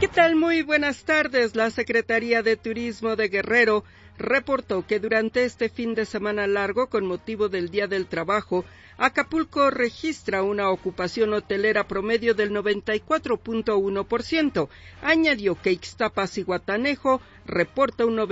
¿Qué tal? Muy buenas tardes. La Secretaría de Turismo de Guerrero reportó que durante este fin de semana largo, con motivo del Día del Trabajo, Acapulco registra una ocupación hotelera promedio del 94.1%. Añadió que Ixtapas y Guatanejo reporta un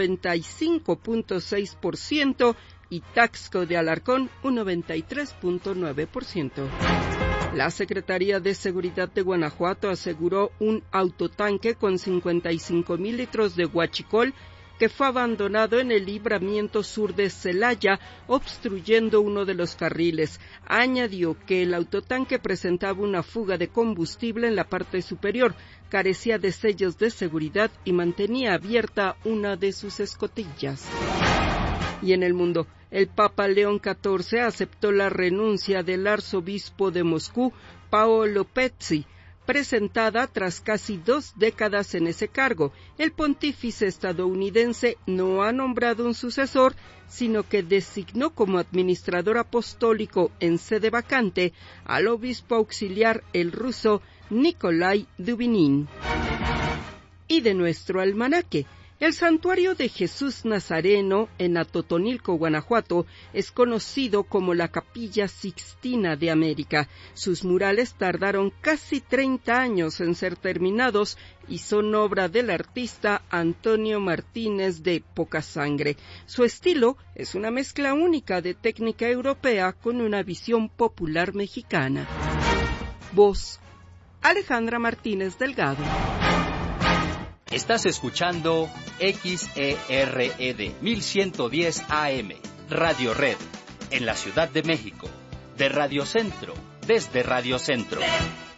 95.6% y Taxco de Alarcón un 93.9%. La Secretaría de Seguridad de Guanajuato aseguró un autotanque con 55,000 litros de huachicol que fue abandonado en el libramiento sur de Celaya, obstruyendo uno de los carriles. Añadió que el autotanque presentaba una fuga de combustible en la parte superior, carecía de sellos de seguridad y mantenía abierta una de sus escotillas. Y en el mundo, el Papa León XIV aceptó la renuncia del arzobispo de Moscú, Paolo Pezzi, presentada tras casi 2 décadas en ese cargo. El pontífice estadounidense no ha nombrado un sucesor, sino que designó como administrador apostólico en sede vacante al obispo auxiliar el ruso Nikolai Dubinin. Y de nuestro almanaque, el Santuario de Jesús Nazareno en Atotonilco, Guanajuato, es conocido como la Capilla Sixtina de América. Sus murales tardaron casi 30 años en ser terminados y son obra del artista Antonio Martínez de Pocasangre. Su estilo es una mezcla única de técnica europea con una visión popular mexicana. Voz: Alejandra Martínez Delgado. Estás escuchando XERED 1110 AM, Radio Red, en la Ciudad de México, de Radio Centro, desde Radio Centro.